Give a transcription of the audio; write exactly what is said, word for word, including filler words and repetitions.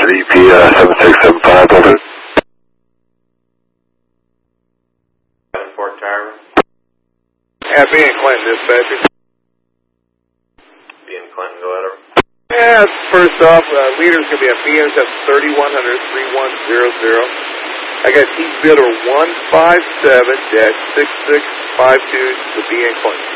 E P uh, seven six seven five, over. Fort Tyler. Yeah, B and Clinton, dispatcher. B and Clinton, go ahead. Over. Yeah, first off, uh, leader's going to be a B N S F thirty-one hundred, three one zero zero. I got T bidder one five seven dash six six five two to B and Clinton.